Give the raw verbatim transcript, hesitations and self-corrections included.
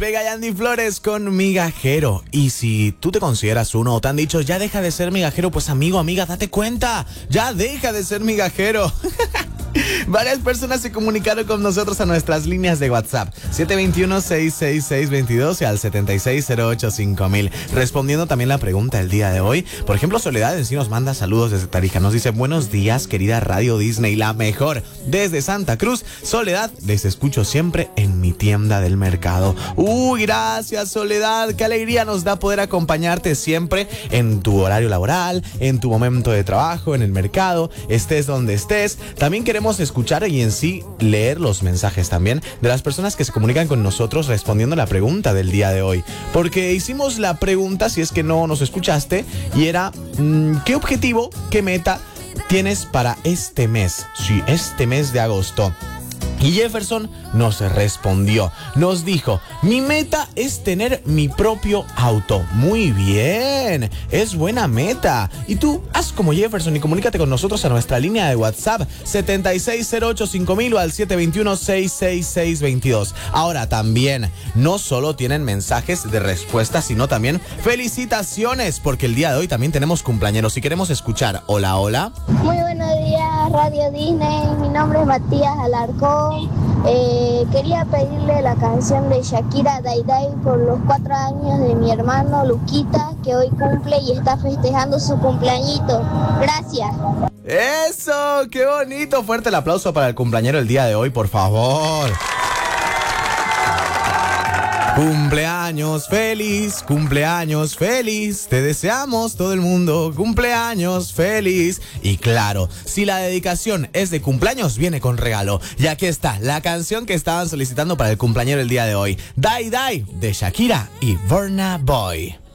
Pega Yandy Flores con Migajero. Y si tú te consideras uno o te han dicho ya deja de ser migajero, pues amigo, amiga, date cuenta, ya deja de ser migajero. Varias personas se comunicaron con nosotros a nuestras líneas de WhatsApp siete dos uno, seis seis seis, dos dos y al setenta y seis cero ocho cinco mil, respondiendo también la pregunta del día de hoy. Por ejemplo, Soledad en sí nos manda saludos desde Tarija, nos dice: buenos días querida Radio Disney, la mejor desde Santa Cruz. Soledad, les escucho siempre en mi tienda del mercado. Uy, gracias Soledad, qué alegría nos da poder acompañarte siempre en tu horario laboral, en tu momento de trabajo, en el mercado, estés donde estés. También queremos escuchar y en sí leer los mensajes también de las personas que se comunican con nosotros respondiendo la pregunta del día de hoy, porque hicimos la pregunta, si es que no nos escuchaste, y era mmm, ¿qué objetivo, qué meta tienes para este mes? Sí, este mes de agosto. Y Jefferson nos respondió, nos dijo: mi meta es tener mi propio auto. Muy bien, es buena meta. Y tú, haz como Jefferson y comunícate con nosotros a nuestra línea de WhatsApp setenta y seis cero ocho cinco mil o al siete dos uno, seis seis seis, dos dos. Ahora también, no solo tienen mensajes de respuesta, sino también felicitaciones, porque el día de hoy también tenemos cumpleañeros y queremos escuchar. Hola, hola. Muy buenos días, Radio Disney. Mi nombre es Matías Alarcón. Eh, quería pedirle la canción de Shakira, Day Day, por los cuatro años de mi hermano Luquita, que hoy cumple y está festejando su cumpleañito. Gracias. ¡Eso! ¡Qué bonito! Fuerte el aplauso para el cumpleañero el día de hoy, por favor. Cumpleaños feliz, cumpleaños feliz, te deseamos todo el mundo, cumpleaños feliz. Y claro, si la dedicación es de cumpleaños, viene con regalo. Y aquí está la canción que estaban solicitando para el cumpleañero el día de hoy: Die Die, de Shakira y Burna Boy.